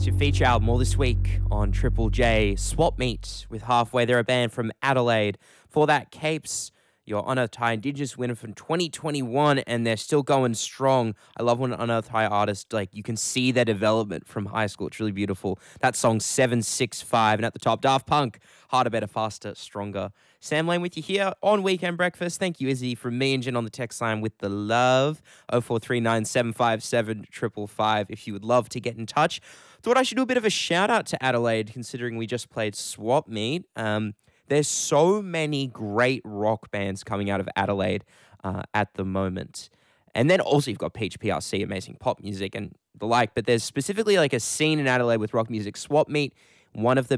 exclusive feature album all this week on Triple J. Swap Meet with Halfway. They're a band from Adelaide. For that, Capes, your Unearthed High Indigenous winner from 2021, and they're still going strong. I love when an Unearthed High artist, you can see their development from high school. It's really beautiful. That song's 765, and at the top, Daft Punk, Harder, Better, Faster, Stronger. Sam Lane with you here on Weekend Breakfast. Thank you, Izzy, from me and Jen on the text line with the love. 0439 757 555 if you would love to get in touch. Thought I should do a bit of a shout out to Adelaide, considering we just played Swap Meet. There's so many great rock bands coming out of Adelaide at the moment. And then also you've got Peach PRC, amazing pop music and the like. But there's specifically a scene in Adelaide with rock music. Swap Meet, one of the